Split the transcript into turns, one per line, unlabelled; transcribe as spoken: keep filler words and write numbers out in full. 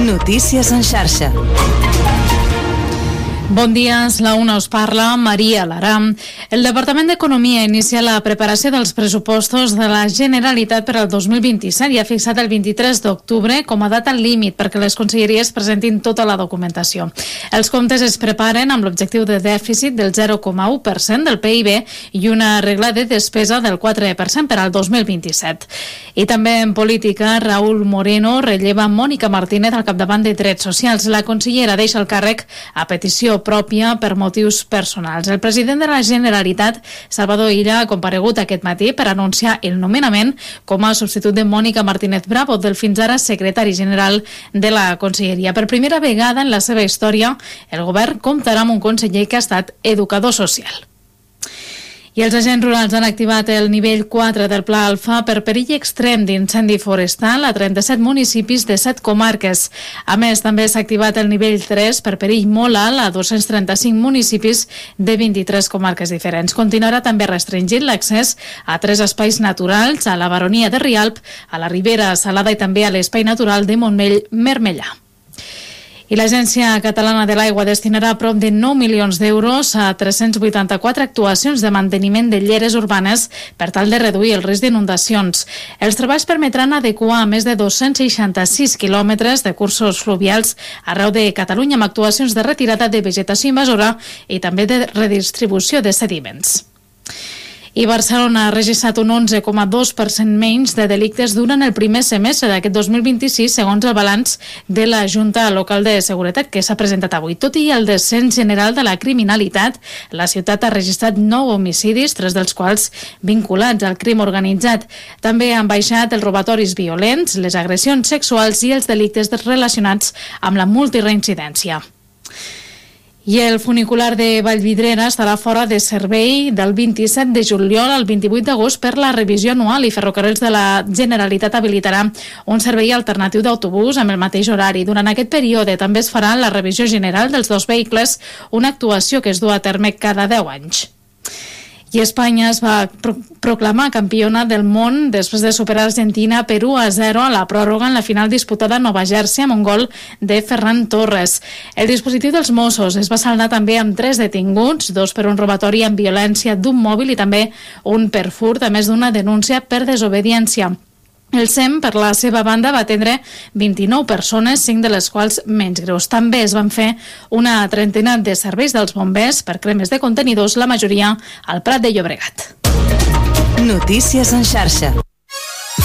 Notícies en xarxa.
Bon dia, és la una, us parla Maria Lara. El Departament d'Economia inicia la preparació dels pressupostos de la Generalitat per al dos mil vint-i-set i ha fixat el vint-i-tres d'octubre com a data límit perquè les conselleries presentin tota la documentació. Els comptes es preparen amb l'objectiu de dèficit del zero coma u per cent del P I B i una regla de despesa del quatre per cent per al dos mil vint-i-set. I també en política, Raúl Moreno relleva Mònica Martínez al capdavant de Drets Socials. La consellera deixa el càrrec a petició pròpia per motius personals. El president de la Generalitat, Salvador Illa, ha comparegut aquest matí per anunciar el nomenament com a substitut de Mònica Martínez Bravo, del fins ara secretari general de la Conselleria. Per primera vegada en la seva història, el govern comptarà amb un conseller que ha estat educador social. I els agents rurals han activat el nivell quatre del Pla Alfa per perill extrem d'incendi forestal a trenta-set municipis de set comarques. A més, també s'ha activat el nivell tres per perill molt alt a dos-cents trenta-cinc municipis de vint-i-tres comarques diferents. Continuarà també restringint l'accés a tres espais naturals, a la Baronia de Rialp, a la Ribera Salada i també a l'espai natural de Montmell-Mermellà. I l'Agència Catalana de l'Aigua destinarà prop de nou milions d'euros a tres-cents vuitanta-quatre actuacions de manteniment de lleres urbanes per tal de reduir el risc d'inundacions. Els treballs permetran adequar més de dos-cents seixanta-sis quilòmetres de cursos fluvials arreu de Catalunya amb actuacions de retirada de vegetació invasora i també de redistribució de sediments. I Barcelona ha registrat un onze coma dos per cent menys de delictes durant el primer semestre d'aquest dos mil vint-i-sis, segons el balanç de la Junta Local de Seguretat que s'ha presentat avui. Tot i el descens general de la criminalitat, la ciutat ha registrat nou homicidis, tres dels quals vinculats al crim organitzat. També han baixat els robatoris violents, les agressions sexuals i els delictes relacionats amb la multireincidència. I el funicular de Vallvidrera estarà fora de servei del vint-i-set de juliol al vint-i-vuit d'agost per la revisió anual i Ferrocarrils de la Generalitat habilitarà un servei alternatiu d'autobús amb el mateix horari. Durant aquest període també es farà la revisió general dels dos vehicles, una actuació que es du a terme cada deu anys. I Espanya es va pro proclamar campiona del món després de superar Argentina per u a zero a la pròrroga en la final disputada a Nova Jersey amb un gol de Ferran Torres. El dispositiu dels Mossos es va saldar també amb tres detinguts, dos per un robatori amb violència d'un mòbil i també un per furt, a més d'una denúncia per desobediència. El S E M, per la seva banda, va atendre vint-i-nou persones, cinc de les quals menys greus. També es van fer una trentena de serveis dels bombers per cremes de contenidors, la majoria al Prat de Llobregat.
Notícies en xarxa.